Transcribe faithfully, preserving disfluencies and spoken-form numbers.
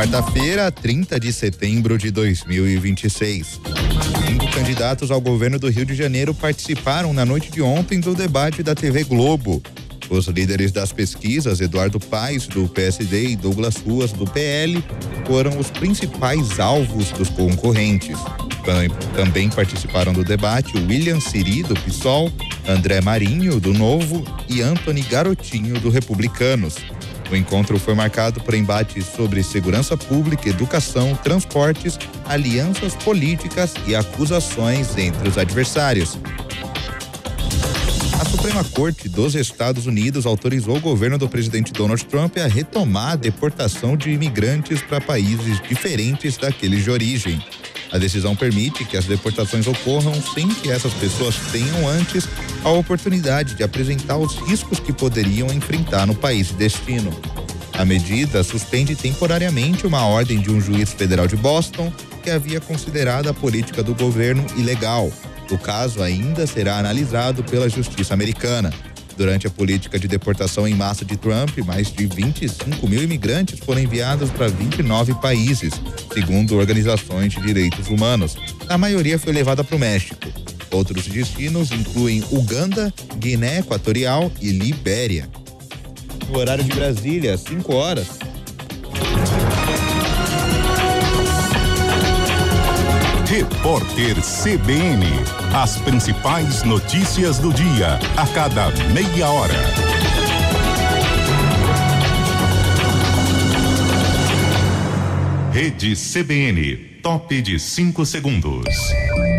Quarta-feira, trinta de setembro de dois mil e vinte e seis. Cinco candidatos ao governo do Rio de Janeiro participaram na noite de ontem do debate da T V Globo. Os líderes das pesquisas, Eduardo Paes, do P S D, e Douglas Ruas, do P L, foram os principais alvos dos concorrentes. Também participaram do debate William Siri, do PSOL, André Marinho, do Novo, e Antony Garotinho, do Republicanos. O encontro foi marcado por embates sobre segurança pública, educação, transportes, alianças políticas e acusações entre os adversários. A Suprema Corte dos Estados Unidos autorizou o governo do presidente Donald Trump a retomar a deportação de imigrantes para países diferentes daqueles de origem. A decisão permite que as deportações ocorram sem que essas pessoas tenham antes a oportunidade de apresentar os riscos que poderiam enfrentar no país de destino. A medida suspende temporariamente uma ordem de um juiz federal de Boston que havia considerado a política do governo ilegal. O caso ainda será analisado pela justiça americana. Durante a política de deportação em massa de Trump, mais de vinte e cinco mil imigrantes foram enviados para vinte e nove países, segundo organizações de direitos humanos. A maioria foi levada para o México. Outros destinos incluem Uganda, Guiné Equatorial e Libéria. No horário de Brasília, cinco horas. Repórter C B N. As principais notícias do dia, a cada meia hora. Rede C B N, top de cinco segundos.